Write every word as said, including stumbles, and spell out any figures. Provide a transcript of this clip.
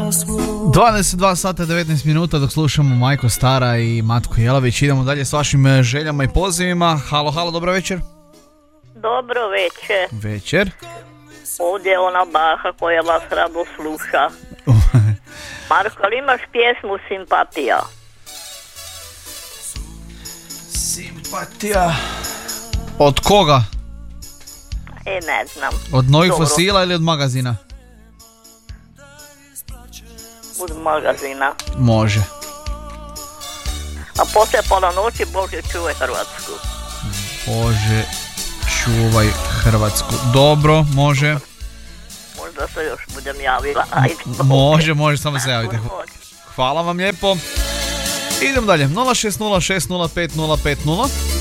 dvadeset dva sata devetnaest minuta dok slušamo Majko Stara i Matko Jelavić. Idemo dalje s vašim željama i pozivima. Halo, halo, dobro večer. Dobro večer. Večer. Ovdje je ona baha koja vas rado sluša. Marko, ali imaš pjesmu Simpatija? Simpatija. Od koga? E, ne znam. Od Novih Dobro. Fosila ili od magazina? Od magazina. Može. A poslije pola noći Bože čuvaj Hrvatsku. Bože, čuvaj Hrvatsku. Dobro, može. Možda se još budem javila. Ajde. Može, može, samo se javite. Laku noć. Hvala vam lijepo. Idemo dalje. nula šest nula šest nula pet nula pet nula.